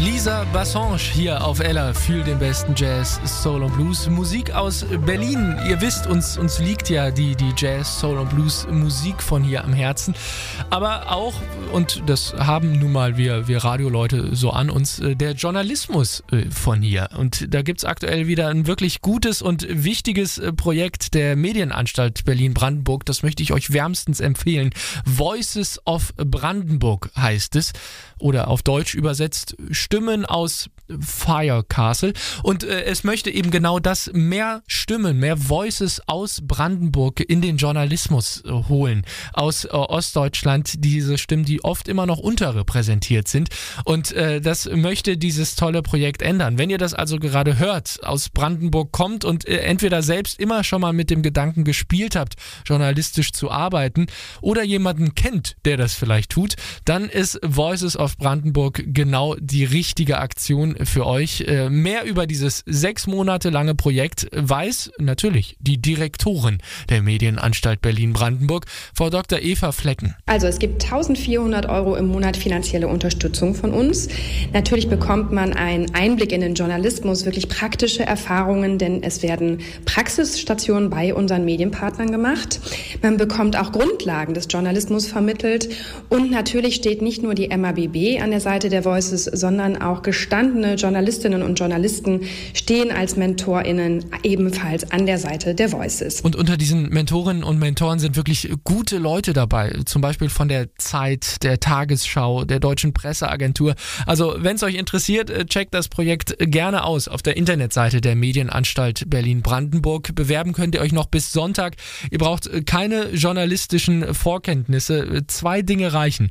Lisa Bassange hier auf Ella für den besten Jazz, Soul und Blues. Musik aus Berlin. Ihr wisst, uns liegt ja die Jazz, Soul und Blues Musik von hier am Herzen. Aber auch, und das haben nun mal wir Radioleute so an uns, der Journalismus von hier. Und da gibt's aktuell wieder ein wirklich gutes und wichtiges Projekt der Medienanstalt Berlin-Brandenburg. Das möchte ich euch wärmstens empfehlen. Voices of Brandenburg heißt es. Oder auf Deutsch übersetzt Stimmen aus Fire Castle. Und es möchte eben genau das, mehr Stimmen, mehr Voices aus Brandenburg in den Journalismus holen. Aus Ostdeutschland, diese Stimmen, die oft immer noch unterrepräsentiert sind. Und das möchte dieses tolle Projekt ändern. Wenn ihr das also gerade hört, aus Brandenburg kommt und entweder selbst immer schon mal mit dem Gedanken gespielt habt, journalistisch zu arbeiten, oder jemanden kennt, der das vielleicht tut, dann ist Voices of Brandenburg genau die richtige Aktion für euch. Mehr über dieses 6 Monate lange Projekt weiß natürlich die Direktorin der Medienanstalt Berlin-Brandenburg, Frau Dr. Eva Flecken. Also es gibt 1.400 € im Monat finanzielle Unterstützung von uns. Natürlich bekommt man einen Einblick in den Journalismus, wirklich praktische Erfahrungen, denn es werden Praxisstationen bei unseren Medienpartnern gemacht. Man bekommt auch Grundlagen des Journalismus vermittelt und natürlich steht nicht nur die MABB an der Seite der Voices, sondern auch gestandene Journalistinnen und Journalisten stehen als MentorInnen ebenfalls an der Seite der Voices. Und unter diesen Mentorinnen und Mentoren sind wirklich gute Leute dabei, zum Beispiel von der Zeit, der Tagesschau, der Deutschen Presseagentur. Also wenn es euch interessiert, checkt das Projekt gerne aus auf der Internetseite der Medienanstalt Berlin-Brandenburg. Bewerben könnt ihr euch noch bis Sonntag. Ihr braucht keine journalistischen Vorkenntnisse. 2 Dinge reichen.